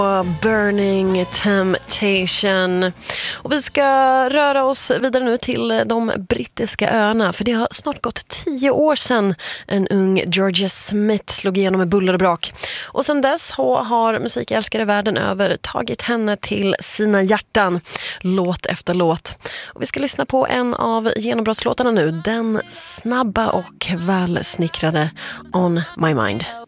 Burning Temptation. Och vi ska röra oss vidare nu till de brittiska öarna, för det har snart gått 10 år sedan en ung Georgia Smith slog igenom med buller och brak. Och sedan dess har musikälskare världen över tagit henne till sina hjärtan, låt efter låt. Och vi ska lyssna på en av genombrottslåtarna nu, den snabba och välsnickrade On My Mind.